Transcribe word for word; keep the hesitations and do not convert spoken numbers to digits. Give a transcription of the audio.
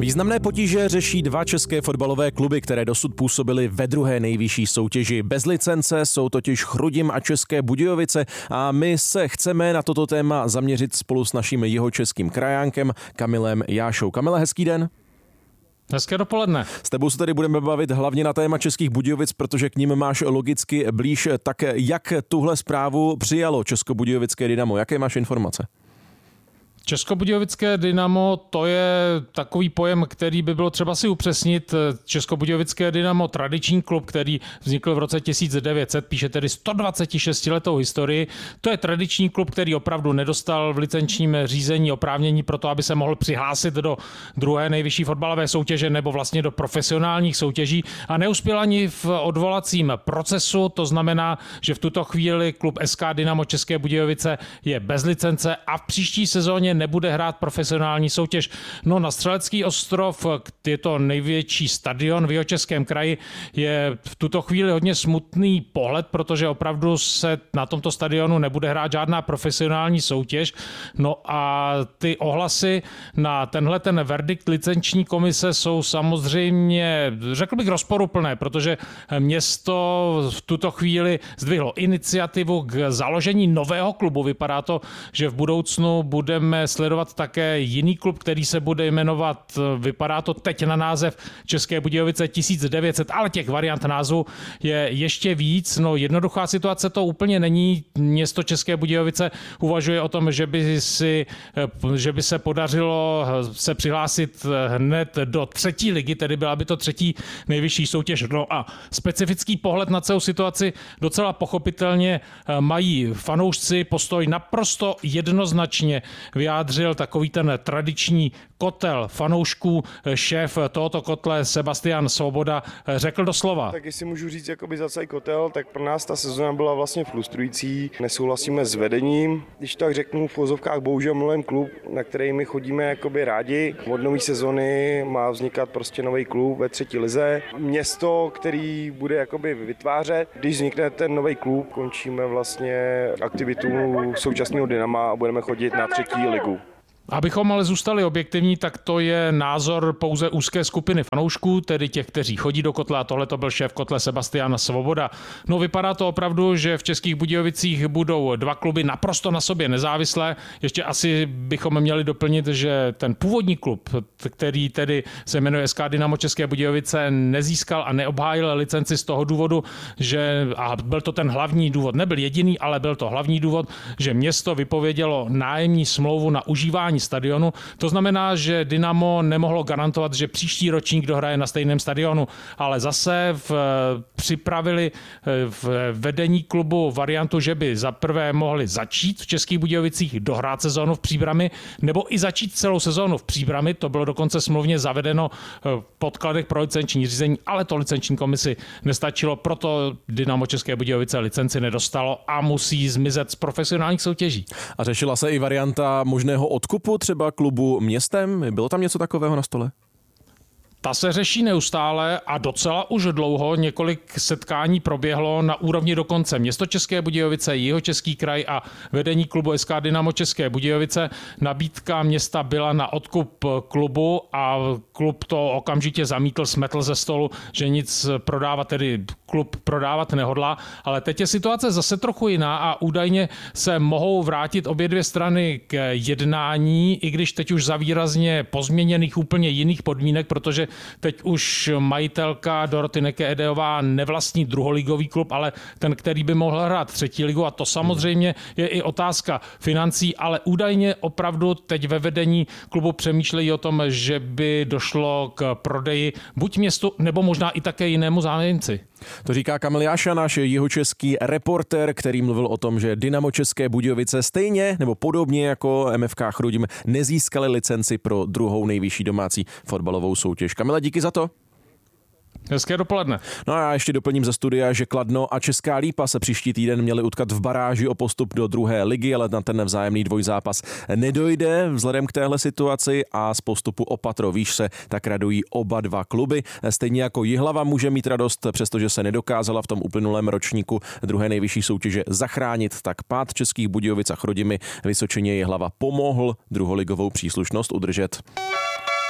Významné potíže řeší dva české fotbalové kluby, které dosud působily ve druhé nejvyšší soutěži. Bez licence jsou totiž Chrudim a České Budějovice a my se chceme na toto téma zaměřit spolu s naším jihočeským krajánkem Kamilem Jášou. Kamile, hezký den. Hezké dopoledne. S tebou se tady budeme bavit hlavně na téma Českých Budějovic, protože k nim máš logicky blíž. Tak jak tuhle zprávu přijalo Českobudějovické Dynamo? Jaké máš informace? Českobudějovické Dynamo, to je takový pojem, který by bylo třeba si upřesnit. Českobudějovické Dynamo, tradiční klub, který vznikl v roce tisíc devět set, píše tedy sto dvacet šest letou historii. To je tradiční klub, který opravdu nedostal v licenčním řízení oprávnění pro to, aby se mohl přihlásit do druhé nejvyšší fotbalové soutěže nebo vlastně do profesionálních soutěží a neuspěl ani v odvolacím procesu. To znamená, že v tuto chvíli klub S K Dynamo České Budějovice je bez licence a v příští sezóně nebude hrát profesionální soutěž. No, na Střelecký ostrov, je to největší stadion v Jihočeském kraji, je v tuto chvíli hodně smutný pohled, protože opravdu se na tomto stadionu nebude hrát žádná profesionální soutěž. No a ty ohlasy na tenhle ten verdikt licenční komise jsou samozřejmě, řekl bych, rozporuplné, protože město v tuto chvíli zdvihlo iniciativu k založení nového klubu. Vypadá to, že v budoucnu budeme sledovat také jiný klub, který se bude jmenovat, vypadá to teď na název České Budějovice tisíc devět set, ale těch variant názvu je ještě víc. No, jednoduchá situace to úplně není. Město České Budějovice uvažuje o tom, že by, si, že by se podařilo se přihlásit hned do třetí ligy, tedy byla by to třetí nejvyšší soutěž. No a specifický pohled na celou situaci docela pochopitelně mají fanoušci, postoj naprosto jednoznačně vyjádřil takový ten tradiční kotel fanoušků. Šéf tohoto kotle Sebastian Svoboda řekl doslova. Tak jestli můžu říct jakoby za celý kotel, tak pro nás ta sezóna byla vlastně frustrující. Nesouhlasíme s vedením. Když tak řeknu v vozovkách, bohužel mluvím klub, na který my chodíme jakoby rádi. Od nové sezony má vznikat prostě nový klub ve třetí lize. Město, který bude jakoby vytvářet. Když vznikne ten nový klub, končíme vlastně aktivitu současného Dynama a budeme chodit na třetí ligu. Abychom ale zůstali objektivní, tak to je názor pouze úzké skupiny fanoušků, tedy těch, kteří chodí do kotle, a tohle to byl šéf kotle Sebastian Svoboda. No, vypadá to opravdu, že v Českých Budějovicích budou dva kluby naprosto na sobě nezávislé. Ještě asi bychom měli doplnit, že ten původní klub, který tedy se jmenuje S K Dynamo České Budějovice, nezískal a neobhájil licenci z toho důvodu, že, a byl to ten hlavní důvod, nebyl jediný, ale byl to hlavní důvod, že město vypovědělo nájemní smlouvu na užívání stadionu. To znamená, že Dynamo nemohlo garantovat, že příští ročník dohraje na stejném stadionu, ale zase v, připravili v vedení klubu variantu, že by za prvé mohli začít v Českých Budějovicích dohrát sezónu v Příbrami, nebo i začít celou sezónu v Příbrami. To bylo dokonce smluvně zavedeno v podkladech pro licenční řízení, ale to licenční komisi nestačilo, proto Dynamo České Budějovice licenci nedostalo a musí zmizet z profesionálních soutěží. A řešila se i varianta možného odkupu třeba klubu městem? Bylo tam něco takového na stole? Ta se řeší neustále a docela už dlouho. Několik setkání proběhlo na úrovni dokonce město České Budějovice, Jihočeský kraj a vedení klubu S K Dynamo České Budějovice. Nabídka města byla na odkup klubu a klub to okamžitě zamítl, smetl ze stolu, že nic prodávat, tedy klub prodávat nehodlá. Ale teď je situace zase trochu jiná a údajně se mohou vrátit obě dvě strany k jednání, i když teď už za výrazně pozměněných úplně jiných podmínek, protože teď už majitelka Doroty Neke-Edeová nevlastní druholigový klub, ale ten, který by mohl hrát třetí ligu, a to samozřejmě je i otázka financí, ale údajně opravdu teď ve vedení klubu přemýšlejí o tom, že by došlo k prodeji buď městu, nebo možná i také jinému zájemci. To říká Kamil Jáša, náš jihočeský reportér, který mluvil o tom, že Dynamo České Budějovice stejně nebo podobně jako M F K Chrudim nezískali licenci pro druhou nejvyšší domácí fotbalovou soutěž. Kamile, díky za to. Hezké dopoledne. No a já ještě doplním ze studia, že Kladno a Česká Lípa se příští týden měli utkat v baráži o postup do druhé ligy, ale na ten vzájemný dvojzápas nedojde vzhledem k téhle situaci a z postupu o patro výš se tak radují oba dva kluby. Stejně jako Jihlava může mít radost, přestože se nedokázala v tom uplynulém ročníku druhé nejvyšší soutěže zachránit, tak pád Českých Budějovic a Chrudimi Vysočině Jihlava pomohl druholigovou příslušnost udržet.